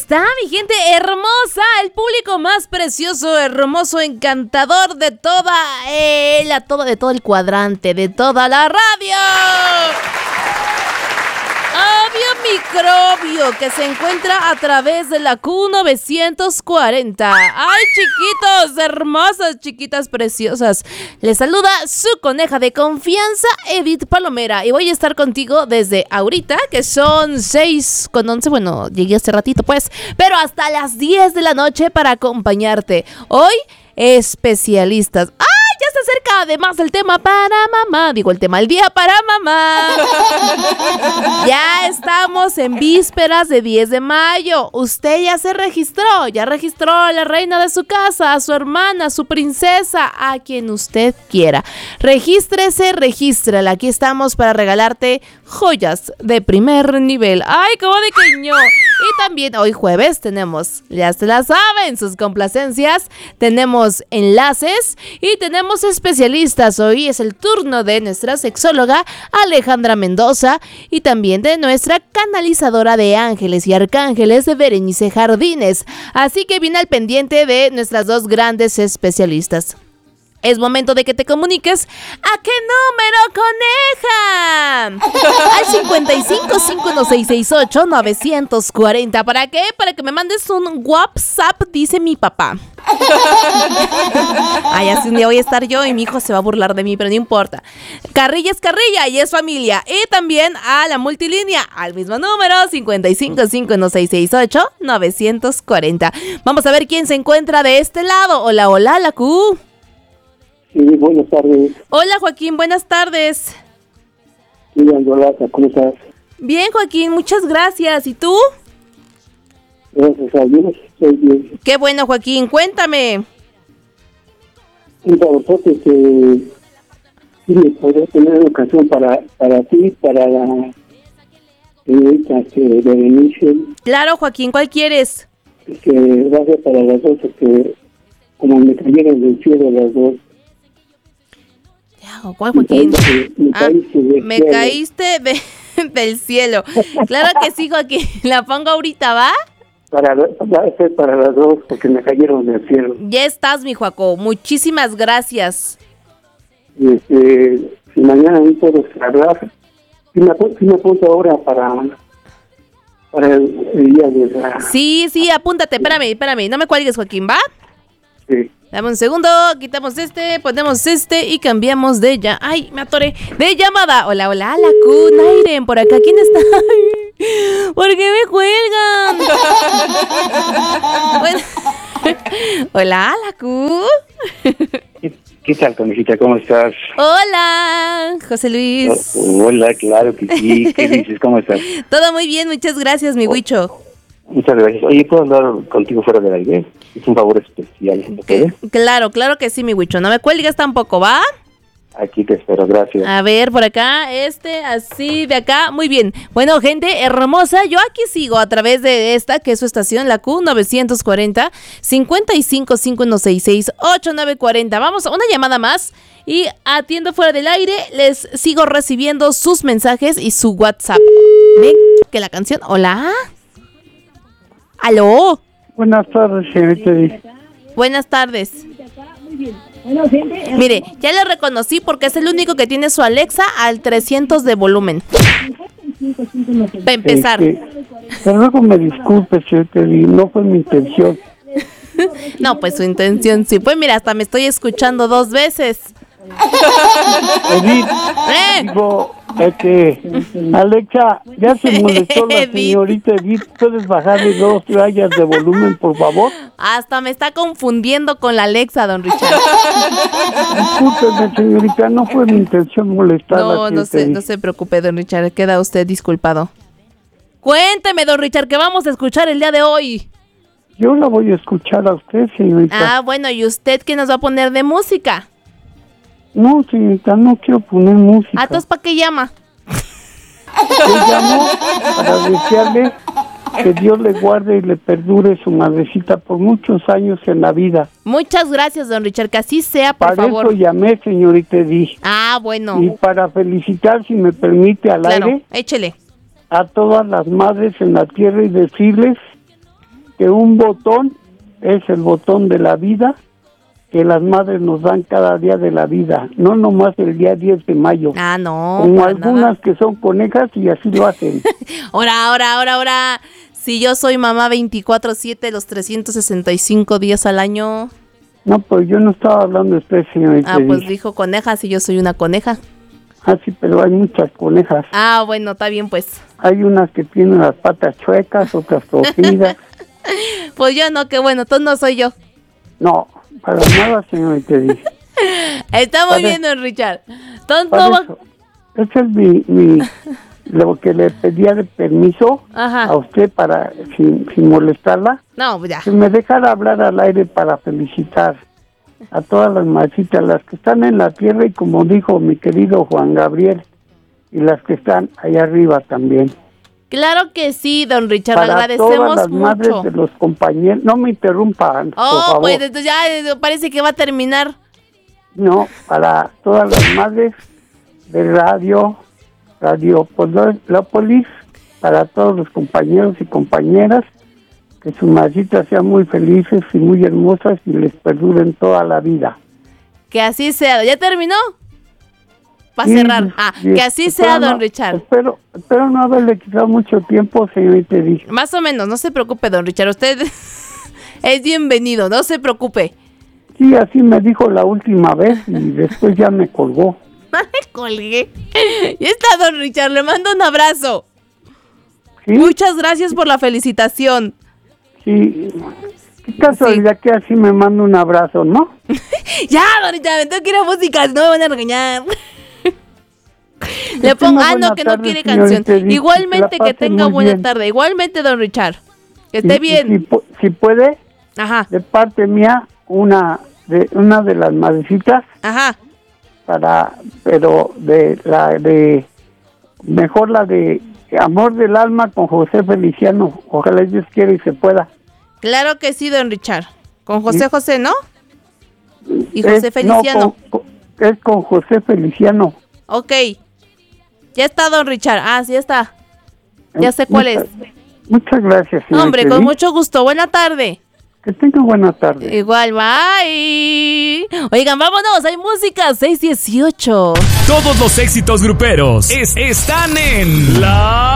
está, mi gente hermosa? El público más precioso, hermoso, encantador de de todo el cuadrante, de toda la radio. Obvio microbio que se encuentra a través de la Q940. ¡Ay, chiquitos, hermosas, chiquitas preciosas! Les saluda su coneja de confianza, Edith Palomera. Y voy a estar contigo desde ahorita, que son 6:11. Bueno, llegué hace ratito pues, pero hasta las 10 de la noche para acompañarte. Hoy, especialistas. Ya se acerca además el tema para mamá. El día para mamá. Ya estamos en vísperas de 10 de mayo. Usted ya registró a la reina de su casa, a su hermana, a su princesa, a quien usted quiera. Regístrala. Aquí estamos para regalarte joyas de primer nivel. ¡Ay, cómo de queño! Y también hoy jueves tenemos, ya se la saben, sus complacencias. Tenemos enlaces y tenemos especialistas. Hoy es el turno de nuestra sexóloga Alejandra Mendoza y también de nuestra canalizadora de ángeles y arcángeles de Berenice Jardines. Así que bien al pendiente de nuestras dos grandes especialistas. Es momento de que te comuniques. ¿A qué número, coneja? Al 55-5166-8-940. ¿Para qué? Para que me mandes un WhatsApp, dice mi papá. Ay, así un día voy a estar yo y mi hijo se va a burlar de mí, pero no importa. Carrilla es carrilla y es familia. Y también a la multilínea, al mismo número, 55-5166-8-940. Vamos a ver quién se encuentra de este lado. Hola, la Q. Sí, buenas tardes. Hola, Joaquín, buenas tardes. Sí, Andolata, ¿cómo estás? Bien, Joaquín, muchas gracias. ¿Y tú? Gracias a Dios, estoy bien. Qué bueno, Joaquín, cuéntame. Un favorzote que me podría tener ocasión para ti, para la señorita Berenice. Claro, Joaquín, ¿cuál quieres? Gracias para las dos, como me cayeron del cielo las dos. ¿Cuál, Joaquín? Me caíste del cielo. Claro que sí, Joaquín. La pongo ahorita, ¿va? Para las dos, porque me cayeron del cielo. Ya estás, mi Joaco. Muchísimas gracias. Si mañana no puedo hablar, si me apunto ahora para el día de la... Sí, apúntate. Espérame. No me cuelgues, Joaquín, ¿va? Sí. Dame un segundo, quitamos ponemos y cambiamos de ya. Ay, me atoré. De llamada. Hola, la Q, Nairen, por acá. ¿Quién está? ¿Por qué me cuelgan? Bueno. Hola, la Q. ¿Qué tal, conejita? ¿Cómo estás? Hola, José Luis. Hola, claro que sí. ¿Qué dices? ¿Cómo estás? Todo muy bien, muchas gracias, mi Huicho. Muchas gracias. Oye, ¿puedo hablar contigo fuera del aire? Es un favor especial. Claro que sí, mi Huicho. No me cuelgues tampoco, ¿va? Aquí te espero, gracias. A ver, por acá, así, de acá. Muy bien. Bueno, gente hermosa, yo aquí sigo a través de esta, que es su estación, la Q940, 55-5166-8940. Vamos a una llamada más y atiendo fuera del aire. Les sigo recibiendo sus mensajes y su WhatsApp. Ven, que la canción... Hola. ¿Aló? Buenas tardes, señorita. Buenas tardes. Mire, ya le reconocí porque es el único que tiene su Alexa al 300 de volumen. Para empezar. Pero luego me disculpe, señorita, no fue mi intención. No, pues su intención sí fue. Mira, hasta me estoy escuchando 2 veces. Edith, digo, Alexa, ya se molestó la señorita Edith. ¿Puedes bajarle 2 rayas de volumen, por favor? Hasta me está confundiendo con la Alexa, don Richard. Discúlpeme, señorita, no fue mi intención molestarla. No se preocupe, don Richard, queda usted disculpado. Cuénteme, don Richard, ¿qué vamos a escuchar el día de hoy? Yo la voy a escuchar a usted, señorita. Ah, bueno, ¿y usted qué nos va a poner de música? No, señorita, no quiero poner música. ¿Entonces para qué llama? Le llamo para desearle que Dios le guarde y le perdure su madrecita por muchos años en la vida. Muchas gracias, don Richard, que así sea, por favor. Para eso llamé, señorita Edith. Ah, bueno. Y para felicitar, si me permite, al aire. Échele. A todas las madres en la tierra y decirles que un botón es el botón de la vida que las madres nos dan cada día de la vida, no nomás el día 10 de mayo. Ah, no. Como algunas nada. Que son conejas y así lo hacen. Ahora. Si yo soy mamá 24/7, los 365 días al año. No, pues yo no estaba hablando de usted, señorita. Ah, pues dijo conejas y yo soy una coneja. Ah, sí, pero hay muchas conejas. Ah, bueno, está bien, pues. Hay unas que tienen las patas chuecas, otras torcidas. Pues yo no, qué bueno, entonces no soy yo. No, para nada, señorita. Estamos bien, don Richard. Ese es lo que le pedía de permiso. Ajá. A usted para, sin molestarla. No, ya. Que me dejara hablar al aire para felicitar a todas las maecitas, las que están en la tierra y como dijo mi querido Juan Gabriel, y las que están allá arriba también. Claro que sí, don Richard, para agradecemos todas las mucho. Madres de los compañeros, no me interrumpan, por favor. Pues entonces ya parece que va a terminar. No, para todas las madres de Radio Polópolis, para todos los compañeros y compañeras, que sus madrecitas sean muy felices y muy hermosas y les perduren toda la vida. Que así sea. ¿Ya terminó? Va a cerrar. Que así sea, don Richard. Espero no haberle quitado mucho tiempo, señorita. Más o menos, no se preocupe, don Richard. Usted es bienvenido, no se preocupe. Sí, así me dijo la última vez y después ya me colgó. Me colgué. Ya está, don Richard, le mando un abrazo. ¿Sí? Muchas gracias por la felicitación. Sí, qué casualidad que así me manda un abrazo, ¿no? Ya, don Richard, me tengo que ir a música, no me van a regañar. Le pongo, no, que no quiere canción. Igualmente que tenga buena tarde. Igualmente, don Richard. Que esté bien. Si puede, ajá, de parte mía, una de las madrecitas. Ajá. Mejor la de Amor del Alma con José Feliciano. Ojalá Dios quiera y se pueda. Claro que sí, don Richard. Con José, ¿no? Y José Feliciano. No, es con José Feliciano. Ok. Ya está, don Richard. Ah, sí está. Ya sé cuál es. Muchas gracias, señor. Hombre, con mucho gusto. Buena tarde. Que tenga buena tarde. Igual, bye. Oigan, vámonos. Hay música 618. Todos los éxitos gruperos están en La